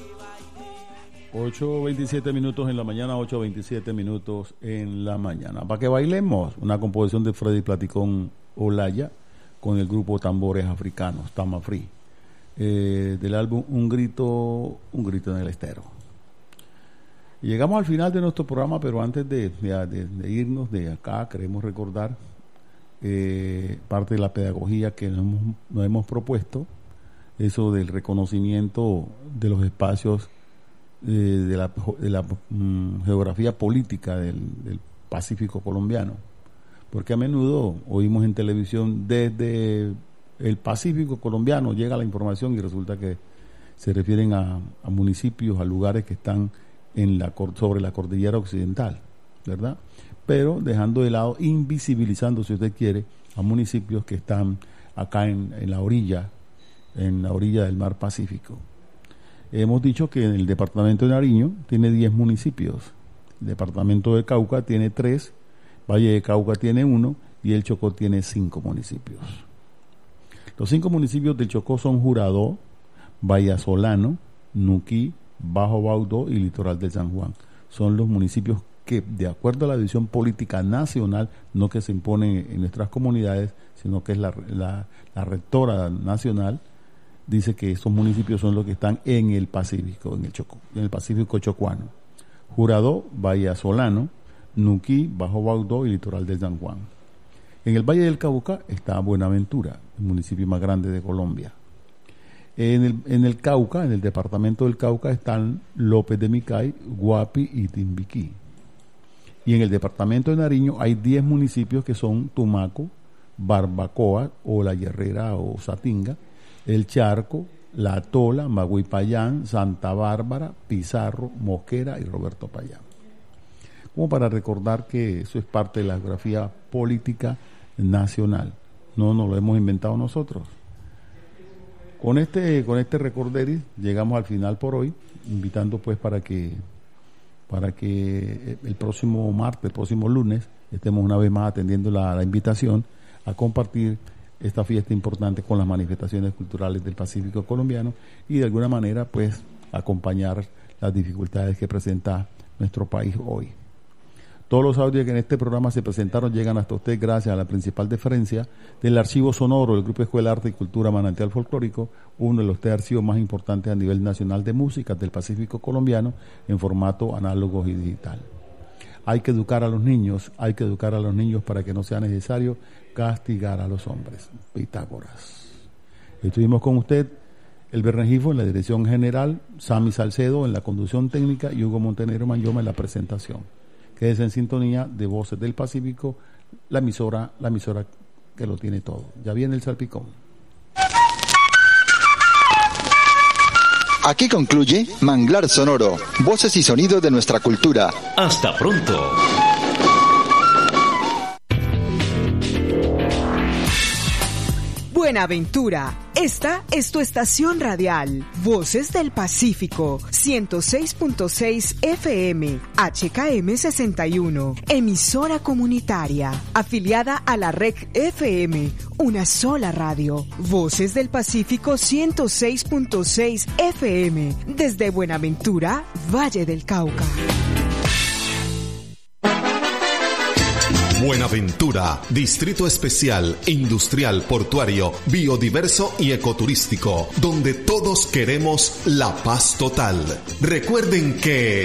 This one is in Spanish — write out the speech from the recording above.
8:27 minutos en la mañana, 8:27 minutos en la mañana. Para que bailemos, una composición de Freddy Platicón Olaya con el grupo Tambores Africanos, Tamafri, del álbum Un grito en el estero. Y llegamos al final de nuestro programa, pero antes de irnos de acá, queremos recordar parte de la pedagogía que nos hemos propuesto, eso del reconocimiento de los espacios de la geografía política del Pacífico colombiano, porque a menudo oímos en televisión desde el Pacífico colombiano llega la información y resulta que se refieren a municipios, a lugares que están sobre la cordillera occidental, ¿verdad? Pero dejando de lado, invisibilizando, si usted quiere, a municipios que están acá en la orilla del mar Pacífico. Hemos dicho que el departamento de Nariño tiene 10 municipios, el departamento de Cauca tiene 3, Valle de Cauca tiene 1 y el Chocó tiene 5 municipios. Los 5 municipios del Chocó son Jurado, Vallasolano, Nuquí, Bajo Baudó y Litoral del San Juan. Son los municipios que, de acuerdo a la visión política nacional, no que se imponen en nuestras comunidades, sino que es la rectora nacional, dice que estos municipios son los que están en el Pacífico, en el Pacífico chocuano. Jurado, Vallasolano, Nuquí, Bajo Baudó y Litoral del San Juan. En el Valle del Cauca está Buenaventura, el municipio más grande de Colombia. En el Cauca, en el departamento del Cauca, están López de Micay, Guapi y Timbiquí. Y en el departamento de Nariño hay 10 municipios que son Tumaco, Barbacoa o La Guerrera o Satinga, El Charco, La Tola, Maguipayán, Santa Bárbara, Pizarro, Mosquera y Roberto Payán. Como para recordar que eso es parte de la geografía política nacional. No nos lo hemos inventado nosotros. Con este recorderis llegamos al final por hoy, invitando pues para que el próximo martes, el próximo lunes, estemos una vez más atendiendo la invitación a compartir esta fiesta importante con las manifestaciones culturales del Pacífico colombiano y de alguna manera pues acompañar las dificultades que presenta nuestro país hoy. Todos los audios que en este programa se presentaron llegan hasta usted gracias a la principal deferencia del archivo sonoro del Grupo Escuela de Arte y Cultura Manantial Folclórico, uno de los 3 archivos más importantes a nivel nacional de música del Pacífico colombiano en formato análogo y digital. Hay que educar a los niños para que no sea necesario castigar a los hombres. Pitágoras. Estuvimos con usted, Elber Rengifo en la dirección general, Sammy Salcedo en la conducción técnica y Hugo Montenegro Mayoma en la presentación. Quédese en sintonía de Voces del Pacífico, la emisora que lo tiene todo. Ya viene el salpicón. Aquí concluye Manglar Sonoro, voces y sonidos de nuestra cultura. Hasta pronto. Buenaventura, esta es tu estación radial, Voces del Pacífico, 106.6 FM, HKM 61, emisora comunitaria, afiliada a la Red FM, una sola radio, Voces del Pacífico 106.6 FM, desde Buenaventura, Valle del Cauca. Buenaventura, distrito especial, industrial, portuario, biodiverso y ecoturístico, donde todos queremos la paz total. Recuerden que